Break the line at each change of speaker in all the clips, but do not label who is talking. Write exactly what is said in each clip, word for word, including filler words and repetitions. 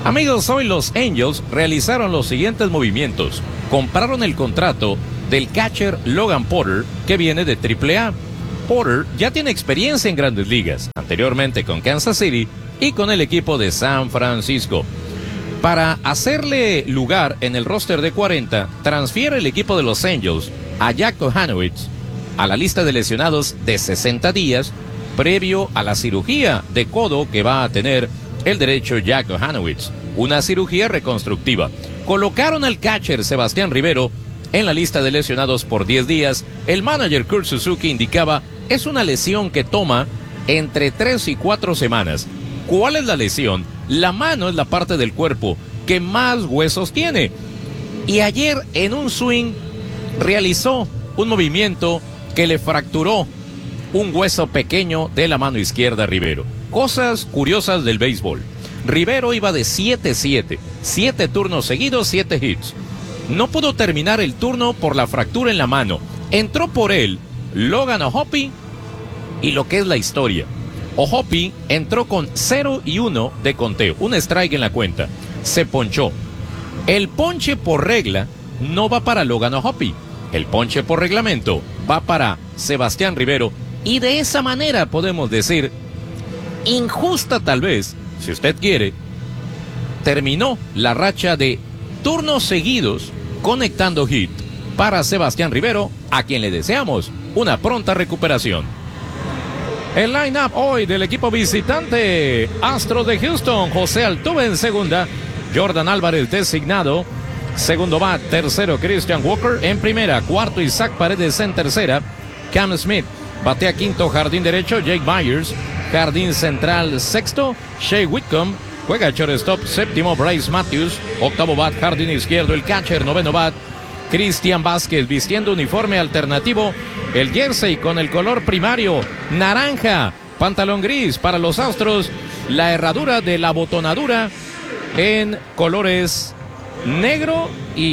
Amigos, hoy los Angels realizaron los siguientes movimientos. Compraron el contrato del catcher Logan Porter, que viene de triple A. Porter ya tiene experiencia en grandes ligas, anteriormente con Kansas City y con el equipo de San Francisco. Para hacerle lugar en el roster de cuarenta, transfiere el equipo de los Angels a Jack Hanowitz a la lista de lesionados de sesenta días, previo a la cirugía de codo que va a tener el derecho Jack Hanowitz, una cirugía reconstructiva. Colocaron al catcher Sebastián Rivero en la lista de lesionados por diez días. El manager Kurt Suzuki indicaba, es una lesión que toma entre tres y cuatro semanas. ¿Cuál es la lesión? La mano es la parte del cuerpo que más huesos tiene. Y ayer en un swing realizó un movimiento que le fracturó un hueso pequeño de la mano izquierda a Rivero. Cosas curiosas del béisbol. Rivero iba de siete siete, siete turnos seguidos, siete hits. No pudo terminar el turno por la fractura en la mano. Entró por él Logan O'Hoppe y lo que es la historia. O'Hoppe entró con cero y uno de conteo, un strike en la cuenta. Se ponchó. El ponche por regla no va para Logan O'Hoppe. El ponche por reglamento va para Sebastián Rivero. Y de esa manera podemos decir, injusta tal vez, si usted quiere, terminó la racha de turnos seguidos conectando hit para Sebastián Rivero, a quien le deseamos una pronta recuperación. El line-up hoy del equipo visitante, Astros de Houston: José Altuve en segunda, Jordan Álvarez designado, segundo bat, tercero Christian Walker, en primera, cuarto Isaac Paredes en tercera, Cam Smith batea quinto, jardín derecho Jake Myers, jardín central sexto Shea Whitcomb, juega shortstop séptimo Bryce Matthews, octavo bat jardín izquierdo el catcher, noveno bat Cristian Vázquez, vistiendo uniforme alternativo, el jersey con el color primario naranja, pantalón gris para los Astros, la herradura de la botonadura en colores negro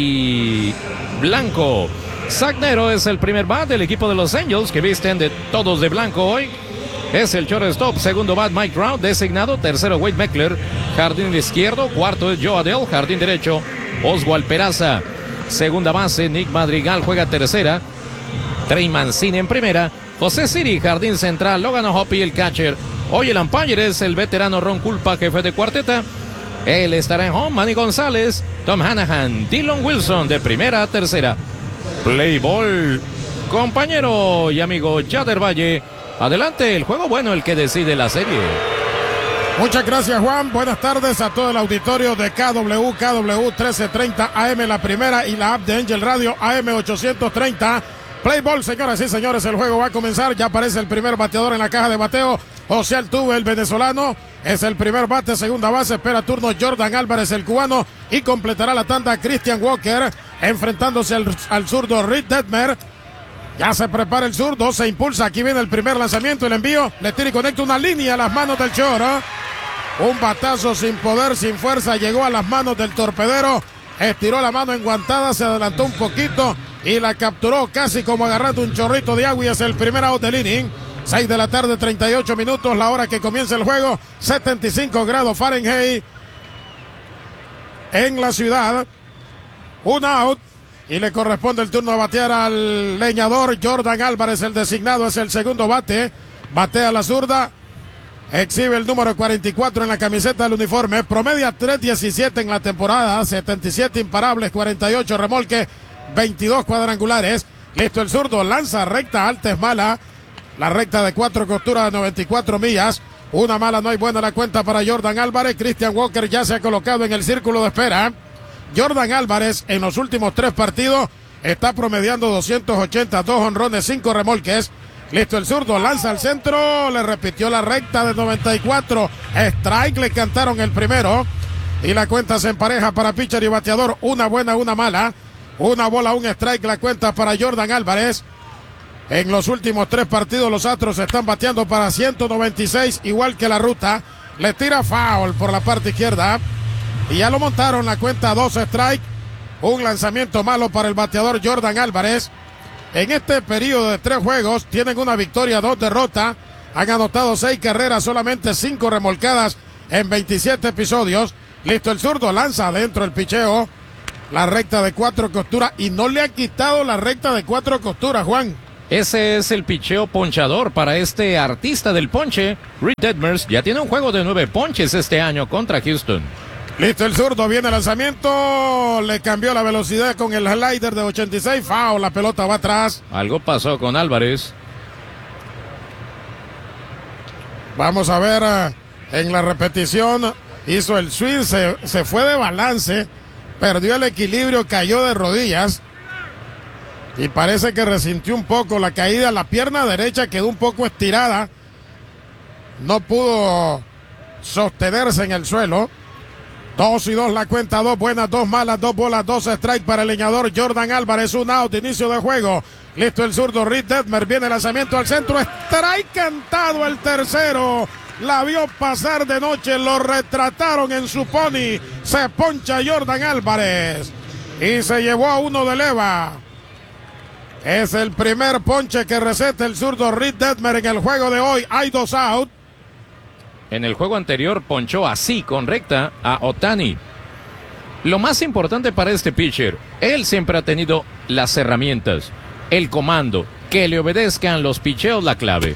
y blanco. Zach Nero es el primer bat del equipo de los Angels, que visten de todos de blanco hoy. Es el shortstop, segundo bat Mike Trout designado, tercero Wade Meckler, jardín izquierdo, cuarto es Joe Adell, jardín derecho Oswald Peraza, segunda base Nick Madrigal juega tercera, Trey Mancini en primera, José Siri, jardín central Logan O'Hoppe, el catcher. Hoy el umpire es el veterano Ron Kulpa, jefe de cuarteta. Él estará en home, Manny González, Tom Hanahan, Dylan Wilson de primera a tercera. Play ball, compañero y amigo Yader Valle. Adelante, el juego bueno, el que decide la serie.
Muchas gracias, Juan. Buenas tardes a todo el auditorio de K W, K W trece treinta A M, la primera, y la app de Angel Radio A M ochocientos treinta. Play ball, señoras y señores, el juego va a comenzar. Ya aparece el primer bateador en la caja de bateo. José Altuve, el venezolano, es el primer bate, segunda base. Espera turno Jordan Álvarez, el cubano, y completará la tanda Christian Walker, enfrentándose al, al zurdo Reed Detmer. Ya se prepara el zurdo, se impulsa, aquí viene el primer lanzamiento, el envío, le tira y conecta una línea a las manos del short, ¿eh? Un batazo sin poder, sin fuerza, llegó a las manos del torpedero, estiró la mano enguantada, se adelantó un poquito y la capturó casi como agarrando un chorrito de agua, y es el primer out del inning. seis de la tarde, treinta y ocho minutos, la hora que comienza el juego, setenta y cinco grados Fahrenheit en la ciudad. Un out. Y le corresponde el turno a batear al leñador Jordan Álvarez, el designado, es el segundo bate. Batea la zurda. Exhibe el número cuarenta y cuatro en la camiseta del uniforme. Promedia tres diecisiete en la temporada. setenta y siete imparables, cuarenta y ocho remolque, veintidós cuadrangulares. Listo el zurdo. Lanza recta, alta es mala. La recta de cuatro costuras de noventa y cuatro millas. Una mala, no hay buena la cuenta para Jordan Álvarez. Christian Walker ya se ha colocado en el círculo de espera. Jordan Álvarez en los últimos tres partidos está promediando doscientos ochenta, dos honrones, cinco remolques. Listo el zurdo, lanza al centro, le repitió la recta de noventa y cuatro. Strike, le cantaron el primero. Y la cuenta se empareja para pitcher y bateador. Una buena, una mala. Una bola, un strike, la cuenta para Jordan Álvarez. En los últimos tres partidos los Astros están bateando para ciento noventa y seis, igual que la ruta. Le tira foul por la parte izquierda. Y ya lo montaron, la cuenta dos strike. Un lanzamiento malo para el bateador Jordan Álvarez. En este periodo de tres juegos tienen una victoria, dos derrotas. Han anotado seis carreras, solamente cinco remolcadas en veintisiete episodios. Listo el zurdo, lanza adentro el picheo. La recta de cuatro costuras y no le ha quitado la recta de cuatro costuras, Juan.
Ese es el picheo ponchador para este artista del ponche. Reed Detmers ya tiene un juego de nueve ponches este año contra Houston.
Listo el zurdo, viene el lanzamiento, le cambió la velocidad con el slider de ochenta y seis, foul, la pelota va atrás.
Algo pasó con Álvarez.
Vamos a ver uh, en la repetición, hizo el swing, se, se fue de balance, perdió el equilibrio, cayó de rodillas. Y parece que resintió un poco la caída. La pierna derecha quedó un poco estirada. No pudo sostenerse en el suelo. Dos y dos la cuenta, dos buenas, dos malas, dos bolas, dos strike para el leñador Jordan Álvarez. Un out, inicio de juego. Listo el zurdo Reed Detmers. Viene el lanzamiento al centro. Strike cantado el tercero. La vio pasar de noche. Lo retrataron en su pony. Se poncha Jordan Álvarez. Y se llevó a uno de leva. Es el primer ponche que receta el zurdo Reed Detmers en el juego de hoy. Hay dos out.
En el juego anterior ponchó así con recta a Ohtani. Lo más importante para este pitcher, él siempre ha tenido las herramientas, el comando, que le obedezcan los picheos la clave.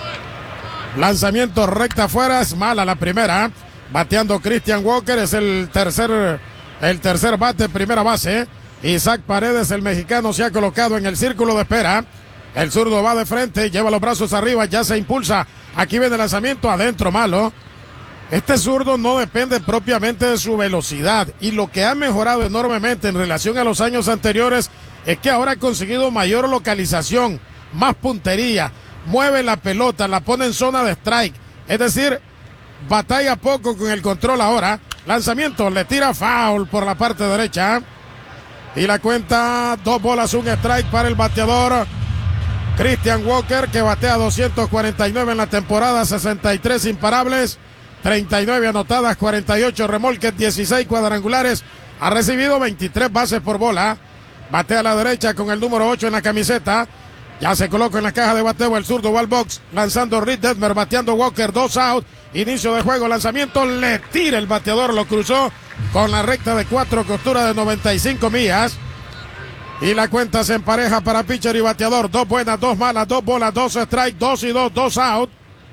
Lanzamiento recta afuera, es mala la primera. Bateando Christian Walker, es el tercer, el tercer bate, primera base. Isaac Paredes, el mexicano, se ha colocado en el círculo de espera. El zurdo va de frente, lleva los brazos arriba, ya se impulsa. Aquí viene el lanzamiento, adentro, malo. Este zurdo no depende propiamente de su velocidad. Y lo que ha mejorado enormemente en relación a los años anteriores es que ahora ha conseguido mayor localización, más puntería. Mueve la pelota, la pone en zona de strike. Es decir, batalla poco con el control ahora. Lanzamiento, le tira foul por la parte derecha. Y la cuenta, dos bolas, un strike para el bateador Christian Walker, que batea doscientos cuarenta y nueve en la temporada, sesenta y tres imparables, treinta y nueve anotadas, cuarenta y ocho remolques, dieciséis cuadrangulares. Ha recibido veintitrés bases por bola. Batea a la derecha con el número ocho en la camiseta. Ya se coloca en la caja de bateo el zurdo, va al box, lanzando Reed Detmers, bateando Walker, dos out. Inicio de juego, lanzamiento, le tira el bateador, lo cruzó con la recta de cuatro costuras de noventa y cinco millas. Y la cuenta se empareja para pitcher y bateador. Dos buenas, dos malas, dos bolas, dos strike, dos y dos, dos out.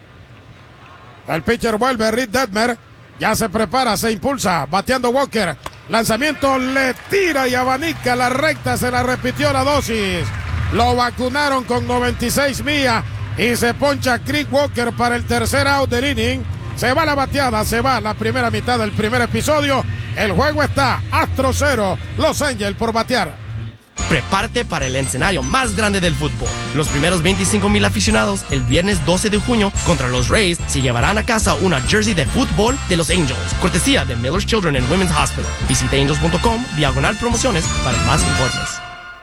El pitcher vuelve, Reed Detmers. Ya se prepara, se impulsa, bateando Walker. Lanzamiento, le tira y abanica la recta, se la repitió la dosis. Lo vacunaron con noventa y seis millas. Y se poncha Chris Walker para el tercer out del inning. Se va la bateada, se va la primera mitad del primer episodio. El juego está Astro cero, Los Angels por batear.
Prepárate para el escenario más grande del fútbol. Los primeros veinticinco mil aficionados el viernes doce de junio contra los Rays se llevarán a casa una jersey de fútbol de los Angels, cortesía de Miller's Children and Women's Hospital. Visita angels punto com, diagonal promociones para más informes.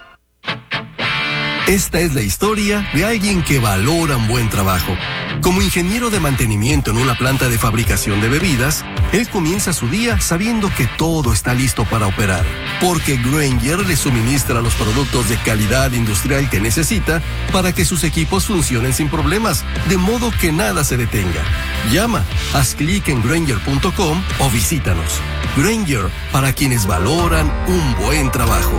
Esta es la historia de alguien que valora un buen trabajo. Como ingeniero de mantenimiento en una planta de fabricación de bebidas, él comienza su día sabiendo que todo está listo para operar, porque Grainger le suministra los productos de calidad industrial que necesita para que sus equipos funcionen sin problemas, de modo que nada se detenga. Llama, haz clic en grainger punto com o visítanos. Grainger, para quienes valoran un buen trabajo.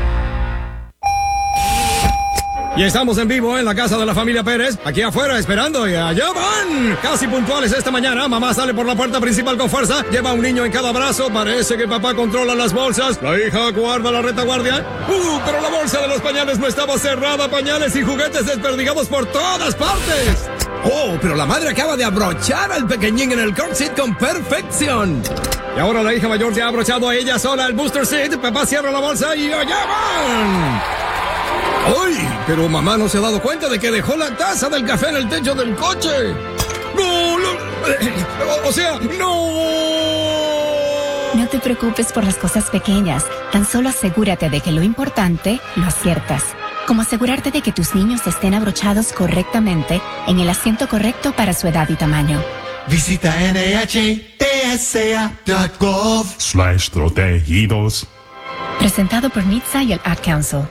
Y estamos en vivo en la casa de la familia Pérez, aquí afuera esperando y allá van. Casi puntuales esta mañana, mamá sale por la puerta principal con fuerza, lleva a un niño en cada brazo, parece que papá controla las bolsas, la hija guarda la retaguardia. Uh, pero la bolsa de los pañales no estaba cerrada, pañales y juguetes desperdigados por todas partes. Oh, pero la madre acaba de abrochar al pequeñín en el car seat con perfección. Y ahora la hija mayor se ha abrochado a ella sola el booster seat, papá cierra la bolsa y allá van. ¡Ay! Pero mamá no se ha dado cuenta de que dejó la taza del café en el techo del coche. ¡No! no o, o sea, ¡no!
No te preocupes por las cosas pequeñas. Tan solo asegúrate de que lo importante lo aciertas. Como asegurarte de que tus niños estén abrochados correctamente en el asiento correcto para su edad y tamaño.
Visita N H T S A punto gov
slash protegidos.
Presentado por N H T S A y el Ad Council.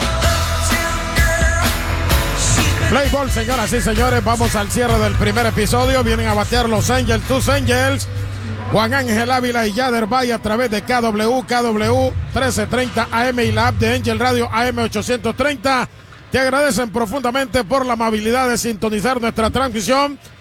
Play ball, señoras y señores, vamos al cierre del primer episodio. Vienen a batear los Angels, tus Angels. Juan Ángel Ávila y Yader Valle a través de K W, K W trece treinta A M y la app de Angel Radio A M ochocientos treinta. Te agradecen profundamente por la amabilidad de sintonizar nuestra transmisión.